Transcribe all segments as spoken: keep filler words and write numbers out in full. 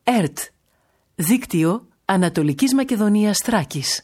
ΕΡΤ, Δίκτυο Ανατολικής Μακεδονίας Θράκης.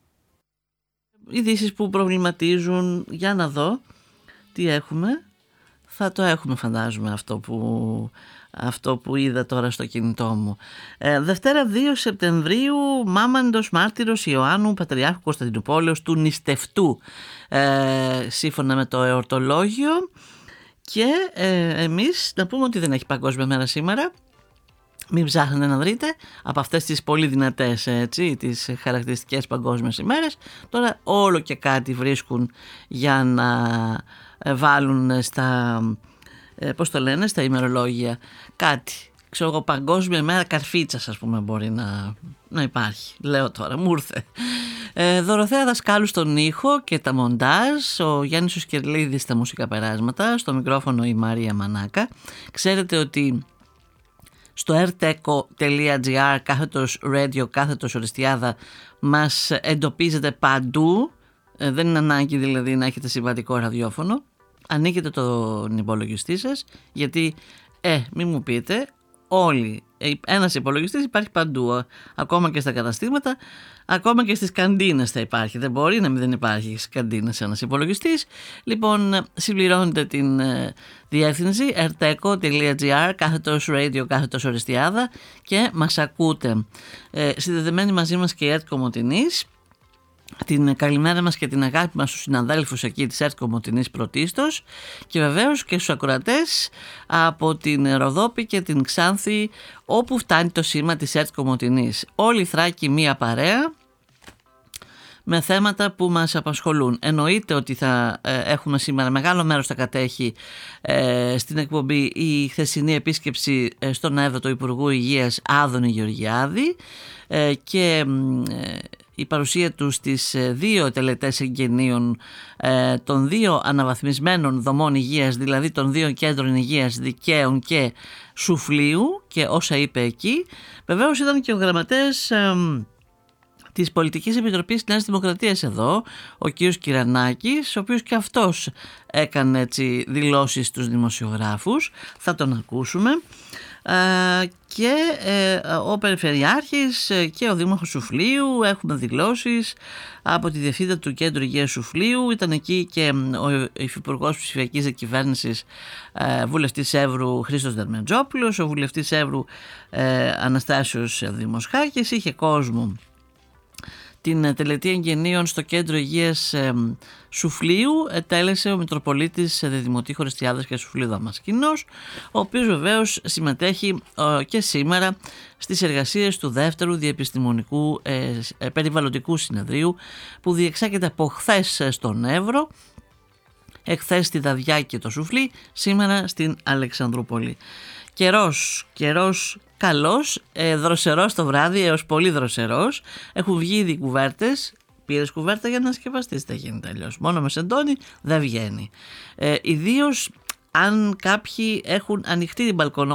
Ειδήσεις που προβληματίζουν, για να δω τι έχουμε. Θα το έχουμε, φαντάζομαι, αυτό που, αυτό που είδα τώρα στο κινητό μου. Ε, Δευτέρα δύο Σεπτεμβρίου, μάμαντος μάρτυρος Ιωάννου Πατριάρχου Κωνσταντινουπόλεως του νηστευτού, ε, σύμφωνα με το εορτολόγιο. Και ε, εμείς να πούμε ότι δεν έχει παγκόσμια μέρα σήμερα. Μην ψάχνετε να βρείτε από αυτές τις πολύ δυνατές, έτσι, τις χαρακτηριστικές παγκόσμιες ημέρες. Τώρα όλο και κάτι βρίσκουν για να βάλουν στα, πώς το λένε, στα ημερολόγια κάτι. Ξέρω εγώ, παγκόσμια ημέρα καρφίτσας, ας πούμε, μπορεί να, να υπάρχει. Λέω τώρα, μου ήρθε. Ε, Δωροθέα Δασκάλου στον ήχο και τα μοντάζ, ο Γιάννης ο Σκερλίδης στα μουσικά περάσματα, στο μικρόφωνο η Μαρία Μανάκα. Ξέρετε ότι στο erteco τελεία gr κάθετος radio κάθετος οριστιάδα μας εντοπίζετε παντού. Ε, δεν είναι ανάγκη δηλαδή να έχετε συμβατικό ραδιόφωνο. Ανοίγετε τον υπολογιστή σας, γιατί ε, μην μου πείτε, όλοι, ένας υπολογιστής υπάρχει παντού, ακόμα και στα καταστήματα, ακόμα και στις καντίνες θα υπάρχει. Δεν μπορεί να μην υπάρχει στις καντίνες ένας υπολογιστής. Λοιπόν, συμπληρώνετε την ε, διεύθυνση erteco τελεία gr κάθετος radio κάθετος οριστιάδα και μας ακούτε. Ε, συνδεδεμένοι μαζί μας και η ΕΡΤ Κομοτηνής. Την καλημέρα μας και την αγάπη μας στους συναδέλφους εκεί της ΕΡΤ Κομοτηνής πρωτίστως, και βεβαίως και στους ακροατές από την Ροδόπη και την Ξάνθη, όπου φτάνει το σήμα της ΕΡΤ Κομοτηνής. Όλη η Θράκη μία παρέα με θέματα που μας απασχολούν. Εννοείται ότι θα ε, έχουμε σήμερα, μεγάλο μέρος θα κατέχει ε, στην εκπομπή η χθεσινή επίσκεψη ε, στον ΕΒΕ του Υπουργού Υγείας Άδωνη Γεωργιάδη ε, και ε, η παρουσία του στις δύο τελετές εγγενείων ε, των δύο αναβαθμισμένων δομών υγείας, δηλαδή των δύο κέντρων υγείας Δικαίων και Σουφλίου, και όσα είπε εκεί. Βεβαίως ήταν και ο γραμματέας ε, της Πολιτικής Επιτροπής Νέας Δημοκρατίας εδώ, ο κύριος Κυρανάκης, ο οποίος και αυτός έκανε έτσι δηλώσεις στους δημοσιογράφους. Θα τον ακούσουμε. Uh, και uh, ο Περιφερειάρχης και ο Δήμαρχος Σουφλίου, έχουμε δηλώσεις από τη Διευθύντρια του Κέντρου Υγείας Σουφλίου. Ήταν εκεί και ο Υφυπουργός Ψηφιακής Διακυβέρνησης, uh, βουλευτής Εύρου Χρήστος Δερμεντζόπουλος, ο βουλευτής Εύρου uh, Αναστάσιος Δημοσχάκης. Είχε κόσμο την τελετή εγγενείων στο Κέντρο Υγείας ε, Σουφλίου ετέλεσε ο Μητροπολίτης Δεδημοτή Χωριστιάδας και Σουφλίου Δαμασκηνός, ο οποίος βεβαίως συμμετέχει ε, και σήμερα στις εργασίες του δεύτερου διεπιστημονικού ε, ε, περιβαλλοντικού συνεδρίου που διεξάγεται από χθες στον Εύρο, εχθές στη Δαδιά και το Σουφλί, σήμερα στην Αλεξανδρούπολη. Καιρός, καιρός καλός, ε, δροσερός το βράδυ, έως πολύ δροσερός. Έχουν βγει ήδη κουβέρτες. Πήρες κουβέρτα για να σκεπαστείς, δεν γίνεται αλλιώς. Μόνο με σεντόνι δεν βγαίνει. Ε, ιδίως αν κάποιοι έχουν ανοιχτή την μπαλκονό.